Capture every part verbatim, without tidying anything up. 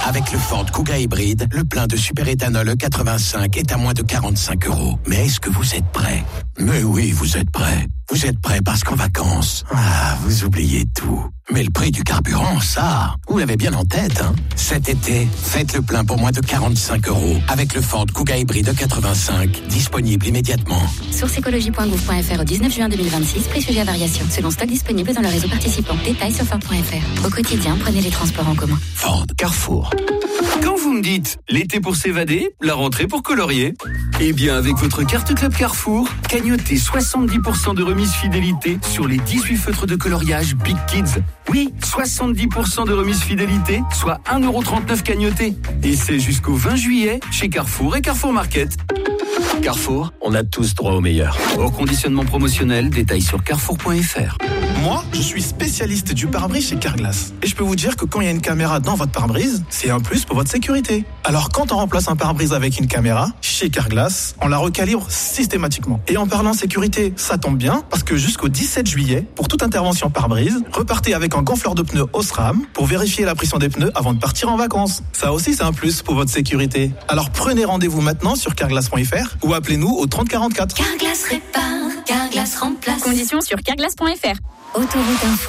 Avec le Ford Kuga hybride, le plein de superéthanol E quatre-vingt-cinq est à moins de quarante-cinq euros. Mais est-ce que vous êtes prêts ? Mais oui, vous êtes prêts. Vous êtes prêts parce qu'en vacances, ah, vous oubliez tout. Mais le prix du carburant, ça, vous l'avez bien en tête, hein. Cet été, faites le plein pour moins de quarante-cinq euros avec le Ford Kuga hybride E quatre-vingt-cinq, disponible immédiatement. Source écologie point gouv point f r au dix-neuf juin deux mille vingt-six, prix sujet à variation, selon stock disponible dans le réseau participant. Détails sur ford point f r. Au quotidien, prenez les transports en commun. Ford, Carrefour. Quand vous me dites l'été pour s'évader, la rentrée pour colorier, eh bien avec votre carte Club Carrefour, cagnotez soixante-dix pour cent de remise fidélité sur les dix-huit feutres de coloriage Big Kids. Oui, soixante-dix pour cent de remise fidélité, soit un euro trente-neuf cagnoté. Et c'est jusqu'au vingt juillet chez Carrefour et Carrefour Market. Carrefour, on a tous droit au meilleur. Hors conditionnement promotionnel, détails sur carrefour point f r. Moi, je suis spécialiste du pare-brise chez Carglass. Et je peux vous dire que quand il y a une caméra dans votre pare-brise, c'est un plus pour votre sécurité. Alors quand on remplace un pare-brise avec une caméra, chez Carglass, on la recalibre systématiquement. Et en parlant sécurité, ça tombe bien, parce que jusqu'au dix-sept juillet, pour toute intervention pare-brise, repartez avec un gonfleur de pneus Osram pour vérifier la pression des pneus avant de partir en vacances. Ça aussi, c'est un plus pour votre sécurité. Alors prenez rendez-vous maintenant sur carglass point f r ou appelez-nous au trente quarante-quatre. Carglass répare, Carglass remplace. Conditions sur carglass point f r. Autoroute Info.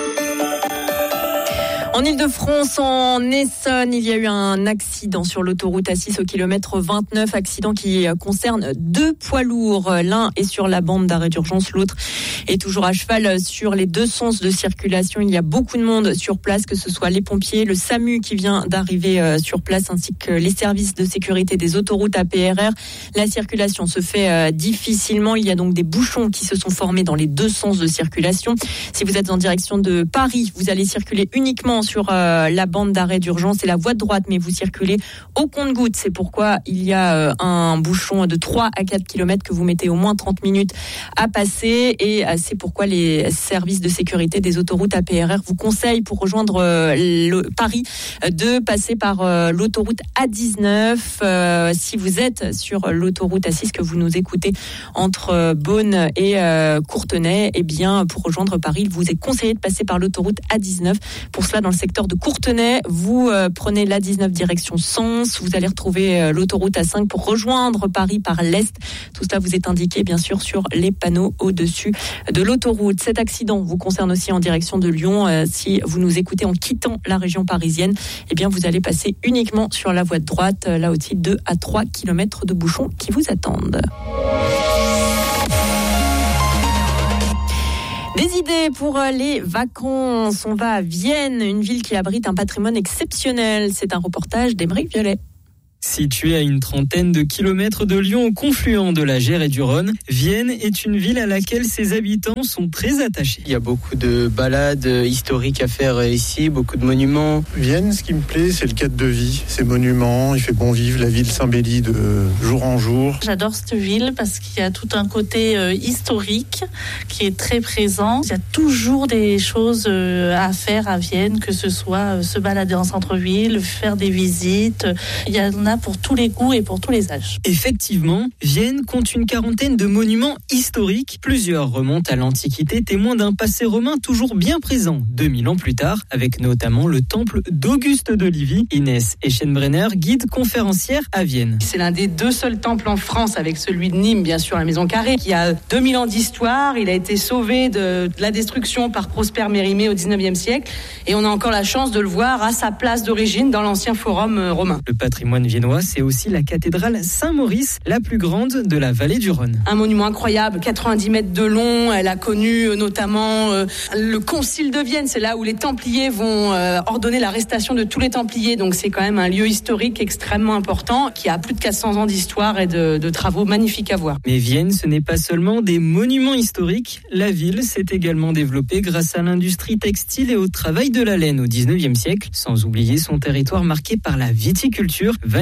En Ile-de-France, en Essonne, il y a eu un accident sur l'autoroute A six au kilomètre vingt-neuf, accident qui concerne deux poids lourds. L'un est sur la bande d'arrêt d'urgence, l'autre est toujours à cheval sur les deux sens de circulation. Il y a beaucoup de monde sur place, que ce soit les pompiers, le SAMU qui vient d'arriver sur place, ainsi que les services de sécurité des autoroutes A P R R. La circulation se fait difficilement. Il y a donc des bouchons qui se sont formés dans les deux sens de circulation. Si vous êtes en direction de Paris, vous allez circuler uniquement sur euh, la bande d'arrêt d'urgence et la voie de droite, mais vous circulez au compte-gouttes. C'est pourquoi il y a euh, un bouchon de trois à quatre kilomètres que vous mettez au moins trente minutes à passer, et euh, c'est pourquoi les services de sécurité des autoroutes A P R R vous conseillent, pour rejoindre euh, le, Paris, euh, de passer par euh, l'autoroute A dix-neuf. Euh, si vous êtes sur l'autoroute A six, que vous nous écoutez entre euh, Beaune et euh, Courtenay, eh bien, pour rejoindre Paris, il vous est conseillé de passer par l'autoroute A dix-neuf. Pour cela, dans le secteur de Courtenay, vous euh, prenez l'A dix-neuf direction Sens, vous allez retrouver euh, l'autoroute A cinq pour rejoindre Paris par l'est. Tout cela vous est indiqué bien sûr sur les panneaux au-dessus de l'autoroute. Cet accident vous concerne aussi en direction de Lyon. Euh, si vous nous écoutez en quittant la région parisienne, eh bien vous allez passer uniquement sur la voie de droite, euh, là aussi deux à trois kilomètres de bouchons qui vous attendent. Des idées pour les vacances. On va à Vienne, une ville qui abrite un patrimoine exceptionnel. C'est un reportage d'Émeric Violet. Située à une trentaine de kilomètres de Lyon, au confluent de la Gers et du Rhône, Vienne est une ville à laquelle ses habitants sont très attachés. Il y a beaucoup de balades historiques à faire ici, beaucoup de monuments. Vienne, ce qui me plaît, c'est le cadre de vie, ces monuments, il fait bon vivre, la ville s'embellit de jour en jour. J'adore cette ville parce qu'il y a tout un côté euh, historique qui est très présent. Il y a toujours des choses euh, à faire à Vienne, que ce soit euh, se balader en centre-ville, faire des visites. Il y en a pour tous les goûts et pour tous les âges. Effectivement, Vienne compte une quarantaine de monuments historiques. Plusieurs remontent à l'Antiquité, témoins d'un passé romain toujours bien présent, deux mille ans plus tard, avec notamment le temple d'Auguste de Livy. Inès Eschenbrenner, guide conférencière à Vienne. C'est l'un des deux seuls temples en France, avec celui de Nîmes, bien sûr, la Maison Carrée, qui a deux mille ans d'histoire. Il a été sauvé de la destruction par Prosper Mérimée au dix-neuvième siècle. Et on a encore la chance de le voir à sa place d'origine dans l'ancien forum romain. Le patrimoine viennois, c'est aussi la cathédrale Saint-Maurice, la plus grande de la vallée du Rhône. Un monument incroyable, quatre-vingt-dix mètres de long. Elle a connu euh, notamment euh, le concile de Vienne. C'est là où les Templiers vont euh, ordonner l'arrestation de tous les Templiers. Donc c'est quand même un lieu historique extrêmement important qui a plus de quatre cents ans d'histoire et de, de travaux magnifiques à voir. Mais Vienne, ce n'est pas seulement des monuments historiques. La ville s'est également développée grâce à l'industrie textile et au travail de la laine au dix-neuvième siècle, sans oublier son territoire marqué par la viticulture. Vanessa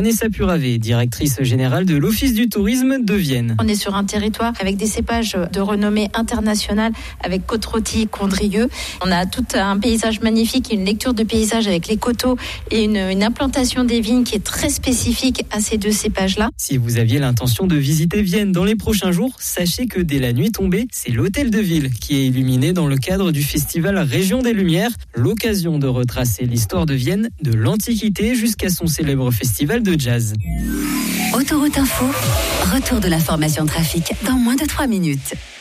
Vanessa Puravé, directrice générale de l'Office du tourisme de Vienne. On est sur un territoire avec des cépages de renommée internationale, avec côte-rôtie, Condrieu. On a tout un paysage magnifique, une lecture de paysage avec les coteaux et une, une implantation des vignes qui est très spécifique à ces deux cépages-là. Si vous aviez l'intention de visiter Vienne dans les prochains jours, sachez que dès la nuit tombée, c'est l'hôtel de ville qui est illuminé dans le cadre du festival Région des Lumières, l'occasion de retracer l'histoire de Vienne de l'Antiquité jusqu'à son célèbre festival de jazz. Autoroute Info, retour de l'information trafic dans moins de trois minutes.